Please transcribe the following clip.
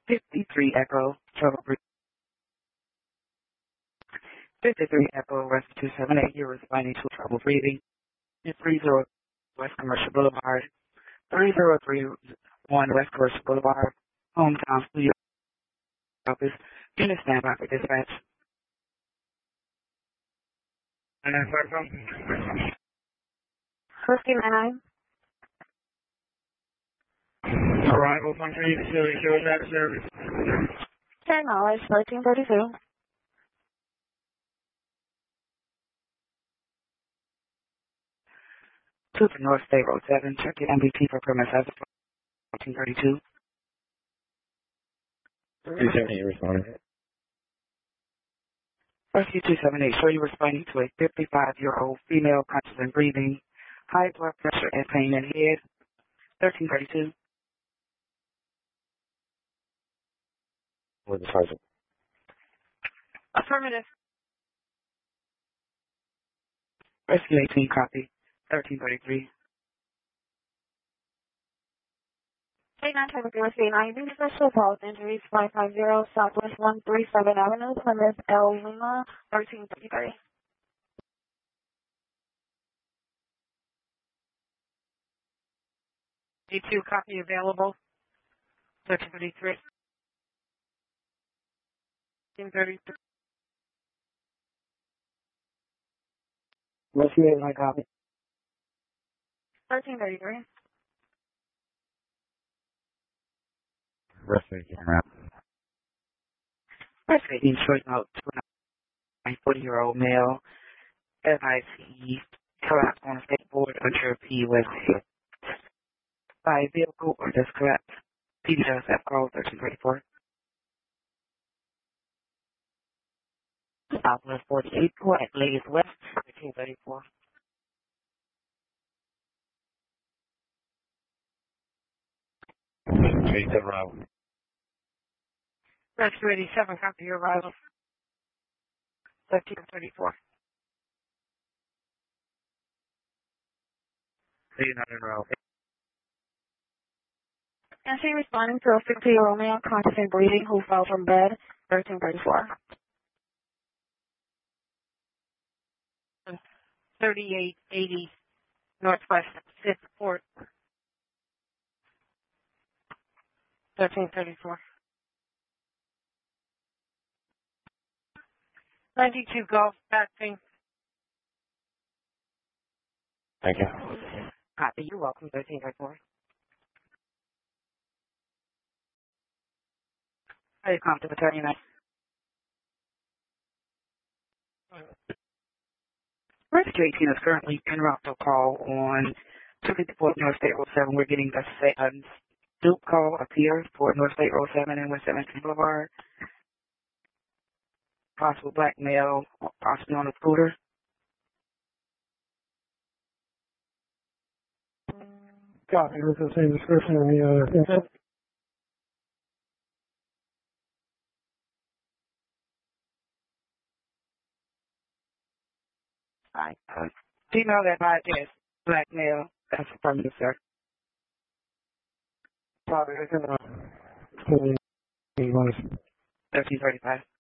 53 Echo, trouble breathing. 53 Echo, West 278, you're responding to trouble breathing. 30 West Commercial Boulevard, 3031 West Commercial Boulevard, Hometown Studio Office. Unit standby for dispatch. Whiskey 99. Arrival function, facility shows that service. 10 knowledge, 1332. Two for North State Road 7, check your MVP for premise as of 1432. 278 responding. Rescue 278, show you responding to a 55-year-old female conscious and breathing, high blood pressure and pain in head. 1332. With the sergeant. Affirmative. Rescue 18, copy. 1333. 89 traffic Whiskey 90, special assault injuries 550 Southwest 137 Avenue, Plymouth, L. Lima, 1333. D2 copy available. 1333. 1333. Rescue 89 copy. 1333. Rescue 18 route. Rescue 18, short note, 40-year-old male, FIC, collapsed on a skateboard under P. West Hill. By vehicle or that's correct. PDSF call 1334. Southwest 48, correct. Ladies West 1334. Chase that route. Rescue 87, copy your arrival. 1334. 89 route. And she responding to a 50-year-old male conscious and breathing who fell from bed, 1334. 3880 Northwest 6th Court. 1334. 92 Gulf Passing. Thank you. Copy, you're welcome. 1334. How you come to the 39? Rescue 18 is currently en route to a call on 254 North State Road 7. We're getting a Duke call up here for North State Road 7 and West 17th Boulevard. Possible black male, possibly on a scooter. Copy. With the same description in the intent. Right. Do you know that by this black male? That's affirmative, sir. Copy. I can, 1335.